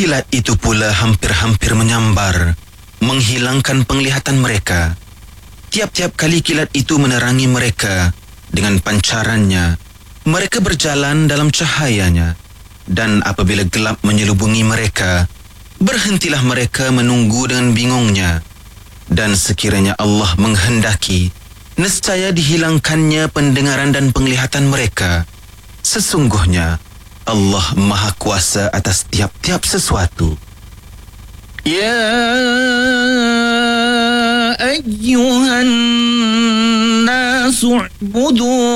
Kilat itu pula hampir-hampir menyambar, menghilangkan penglihatan mereka. Tiap-tiap kali kilat itu menerangi mereka dengan pancarannya, mereka berjalan dalam cahayanya. Dan apabila gelap menyelubungi mereka, berhentilah mereka menunggu dengan bingungnya. Dan sekiranya Allah menghendaki, nescaya dihilangkannya pendengaran dan penglihatan mereka. Sesungguhnya Allah Maha Kuasa atas tiap-tiap sesuatu. Ya ayyuhan nasu u'budu